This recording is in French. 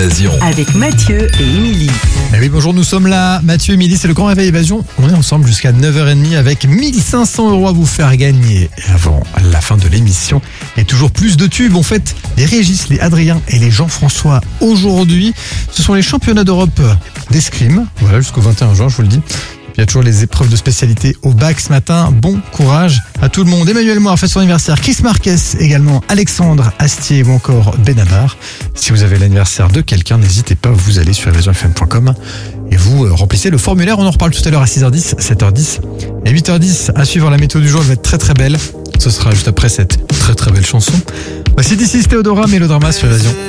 Évasion. Avec Mathieu et Émilie. Eh oui, bonjour, nous sommes là. Mathieu, Émilie, c'est le Grand Réveil Évasion. On est ensemble jusqu'à 9h30 avec 1500 € à vous faire gagner avant la fin de l'émission. Et toujours plus de tubes. On fête les Régis, les Adrien et les Jean-François aujourd'hui. Ce sont les championnats d'Europe d'escrime. Voilà, jusqu'au 21 juin, je vous le dis. Il y a toujours les épreuves de spécialité au bac ce matin. Bon courage à tout le monde. Emmanuel Moir fait son anniversaire. Chris Marquez également. Alexandre Astier ou encore Benabar. Si vous avez l'anniversaire de quelqu'un, n'hésitez pas. Vous allez sur evasionfm.com et vous remplissez le formulaire. On en reparle tout à l'heure à 6h10, 7h10 et 8h10. À suivre la météo du jour. Elle va être très très belle. Ce sera juste après cette très très belle chanson. Voici This is Théodora Mélodrama sur Évasion.